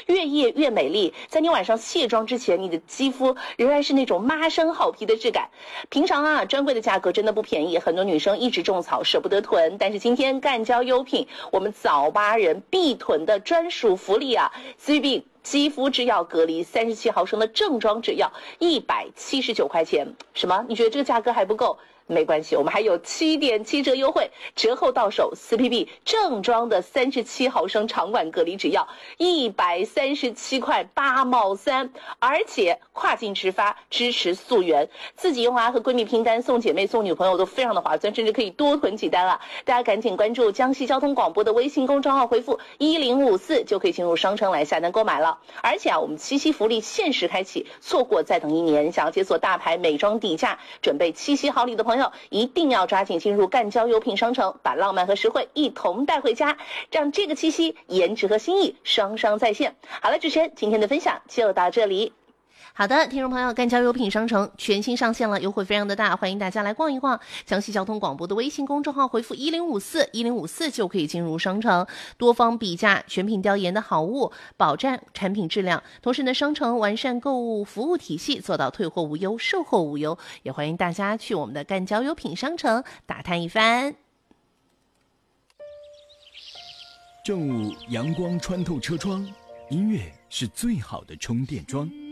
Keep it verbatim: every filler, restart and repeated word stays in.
越夜越美丽。在你晚上卸妆之前，你的肌肤仍然是那种妈生好皮的质感。平常啊，专柜的价格真的不便宜，很多女生一直种草舍不得囤。但是今天干胶优品，我们早八人必囤的专属福利啊 ，C V B。肌肤之钥隔离三十七毫升的正装只要一百七十九块钱，什么？你觉得这个价格还不够？没关系，我们还有七点七折优惠，折后到手 ，C P B 正装的三十七毫升长管隔离只要一百三十七块八毛三，而且跨境直发，支持溯源，自己用啊和闺蜜拼单，送姐妹送女朋友都非常的划算，甚至可以多囤几单啊！大家赶紧关注江西交通广播的微信公众号，回复一零五四就可以进入商城来下单购买了。而且啊，我们七夕福利限时开启，错过再等一年。想要解锁大牌美妆底价，准备七夕好礼的朋友，一定要抓紧进入干胶优品商城，把浪漫和实惠一同带回家，让这个七夕颜值和心意双双在线。好了，主持人今天的分享就到这里。 好的，听众朋友，干胶优品商城全新上线了，优惠非常的大，欢迎大家来逛一逛。江西交通广播的微信公众号回复一零五四一零五四就可以进入商城，多方比价，全品调研的好物，保障产品质量。同时呢，商城完善购物服务体系，做到退货无忧，售后无忧。也欢迎大家去我们的干胶优品商城打探一番。 正午阳光穿透车窗，音乐是最好的充电桩。